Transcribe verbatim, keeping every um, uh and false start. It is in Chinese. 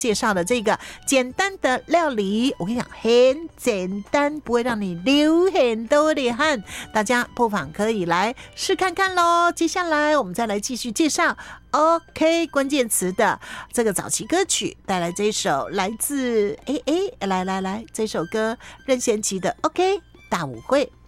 介绍的这个简单的料理，我跟你讲很简单，不会让你流很多的汗，大家不妨可以来试看看咯。接下来我们再来继续介绍 OK 关键词的这个早期歌曲，带来这首来自哎哎来来来这首歌任贤齐的 OK 大舞会。